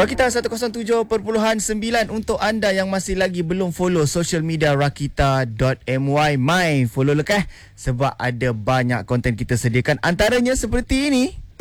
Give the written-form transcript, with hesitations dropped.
Rakita 107.9 untuk anda yang masih lagi belum follow social media rakita.my. Mai follow lekas sebab ada banyak konten kita sediakan, antaranya seperti ini.